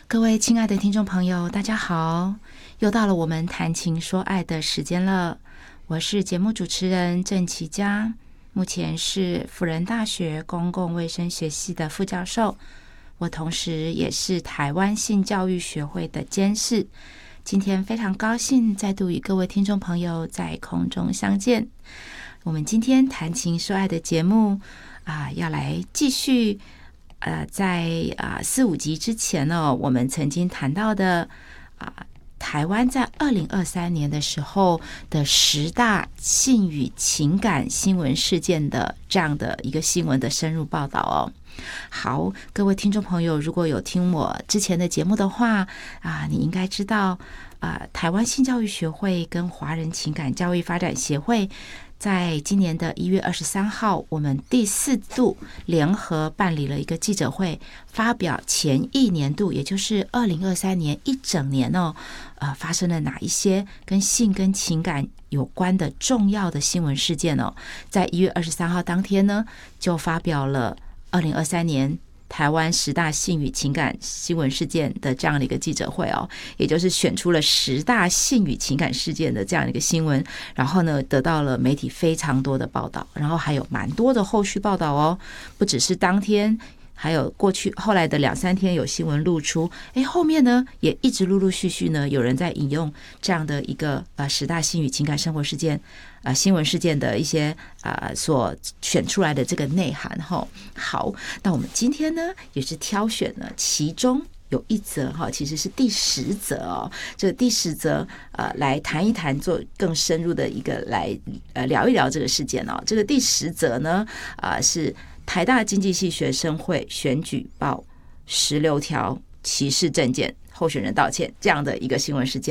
各位亲爱的听众朋友，大家好，又到了我们谈情说爱的时间了。我是节目主持人郑琪佳，目前是辅仁大学公共卫生学系的副教授，我同时也是台湾性教育学会的监事。今天非常高兴再度与各位听众朋友在空中相见。我们今天谈情说爱的节目要来继续在4-5集之前呢，我们曾经谈到的台湾在2023年的时候的10大性与情感新闻事件的这样的一个新闻的深入报道哦。好，各位听众朋友，如果有听我之前的节目的话你应该知道台湾性教育学会跟华人情感教育发展协会在今年的1月23号，我们第4度联合办理了一个记者会，发表前一年度，也就是2023年一整年发生了哪一些跟性跟情感有关的重要的新闻事件在1月23号当天呢，就发表了2023年台湾10大性与情感新闻事件的这样的一个记者会也就是选出了10大性与情感事件的这样的一个新闻，然后呢得到了媒体非常多的报道，然后还有蛮多的后续报道不只是当天，还有过去后来的2-3天有新闻露出，后面呢也一直陆陆续续呢有人在引用这样的一个10大性与情感生活事件新闻事件的一些所选出来的这个内涵好，那我们今天呢也是挑选了其中有一则其实是第10则这个第10则来谈一谈，做更深入的一个来聊一聊这个事件这个第10则呢是台大经济系学生会选举报16条歧视政见，候选人道歉这样的一个新闻事件